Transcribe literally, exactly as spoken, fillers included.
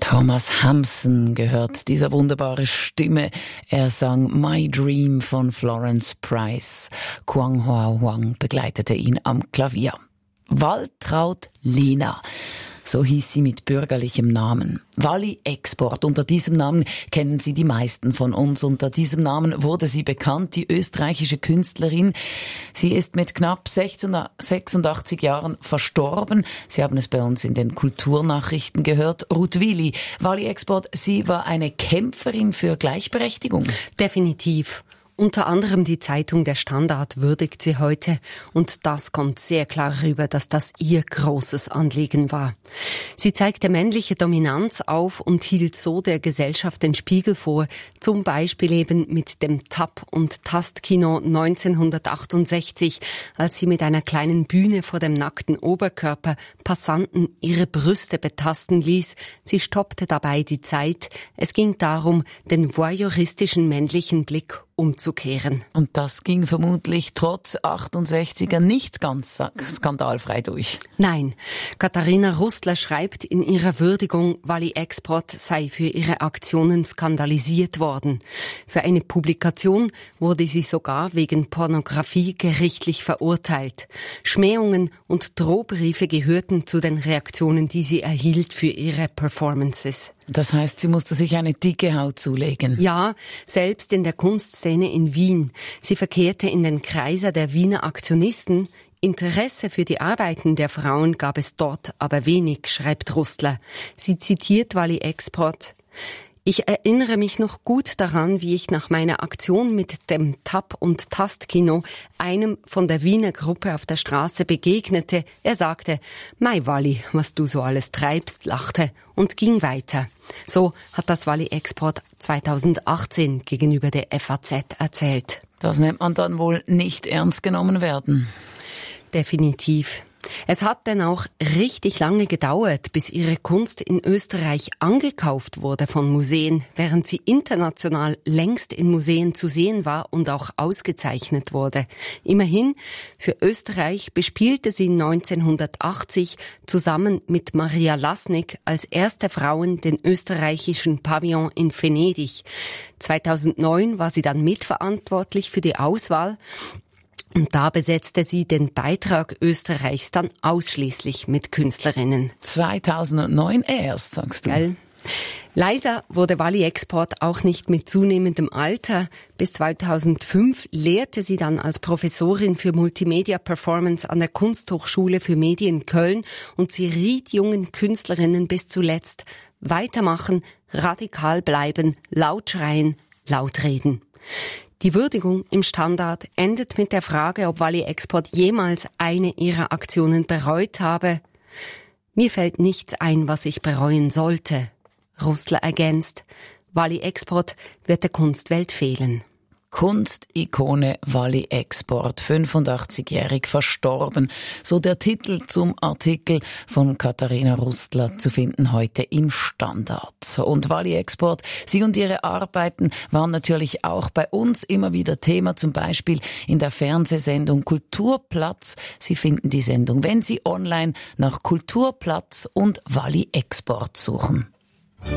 Thomas Hampson gehört dieser wunderbare Stimme. Er sang My Dream von Florence Price. Quang Hoa Huang begleitete ihn am Klavier. Waltraud Lehner, so hieß sie mit bürgerlichem Namen. Wally Export, unter diesem Namen kennen sie die meisten von uns. Unter diesem Namen wurde sie bekannt, die österreichische Künstlerin. Sie ist mit knapp sechsundachtzig Jahren verstorben. Sie haben es bei uns in den Kulturnachrichten gehört. Ruth Willi, Wally Export, sie war eine Kämpferin für Gleichberechtigung. Definitiv. Unter anderem die Zeitung Der Standard würdigt sie heute, und das kommt sehr klar rüber, dass das ihr großes Anliegen war. Sie zeigte männliche Dominanz auf und hielt so der Gesellschaft den Spiegel vor, zum Beispiel eben mit dem Tap- und Tastkino neunzehnhundertachtundsechzig, als sie mit einer kleinen Bühne vor dem nackten Oberkörper Passanten ihre Brüste betasten ließ. Sie stoppte dabei die Zeit. Es ging darum, den voyeuristischen männlichen Blick umzukehren. Und das ging vermutlich trotz achtundsechziger nicht ganz skandalfrei durch. Nein. Katharina Rustler schreibt in ihrer Würdigung, Wally Export sei für ihre Aktionen skandalisiert worden. Für eine Publikation wurde sie sogar wegen Pornografie gerichtlich verurteilt. Schmähungen und Drohbriefe gehörten zu den Reaktionen, die sie erhielt für ihre Performances. Das heißt, sie musste sich eine dicke Haut zulegen. Ja, selbst in der Kunstszene in Wien. Sie verkehrte in den Kreisen der Wiener Aktionisten. Interesse für die Arbeiten der Frauen gab es dort aber wenig, schreibt Rustler. Sie zitiert Wally Export: Ich erinnere mich noch gut daran, wie ich nach meiner Aktion mit dem Tap- und Tastkino einem von der Wiener Gruppe auf der Straße begegnete. Er sagte, "Mei Wally, was du so alles treibst", lachte und ging weiter. So hat das Wally Export zweitausendachtzehn gegenüber der F A Z erzählt. Das nennt man dann wohl nicht ernst genommen werden. Definitiv. Es hat denn auch richtig lange gedauert, bis ihre Kunst in Österreich angekauft wurde von Museen, während sie international längst in Museen zu sehen war und auch ausgezeichnet wurde. Immerhin, für Österreich bespielte sie neunzehnhundertachtzig zusammen mit Maria Lasnik als erste Frauen den österreichischen Pavillon in Venedig. zweitausendneun war sie dann mitverantwortlich für die Auswahl. Und da besetzte sie den Beitrag Österreichs dann ausschließlich mit Künstlerinnen. zweitausendneun erst, sagst du. Gell? Leiser wurde Wally Export auch nicht mit zunehmendem Alter. Bis zweitausendfünf lehrte sie dann als Professorin für Multimedia Performance an der Kunsthochschule für Medien Köln, und sie riet jungen Künstlerinnen bis zuletzt: weitermachen, radikal bleiben, laut schreien, laut reden. Die Würdigung im Standard endet mit der Frage, ob Wally Export jemals eine ihrer Aktionen bereut habe. Mir fällt nichts ein, was ich bereuen sollte. Rustler ergänzt, Wally Export wird der Kunstwelt fehlen. Kunstikone Wally Export, fünfundachtzigjährig verstorben. So der Titel zum Artikel von Katharina Rustler, zu finden heute im Standard. Und Wally Export, sie und ihre Arbeiten waren natürlich auch bei uns immer wieder Thema, zum Beispiel in der Fernsehsendung Kulturplatz. Sie finden die Sendung, wenn Sie online nach Kulturplatz und Wally Export suchen.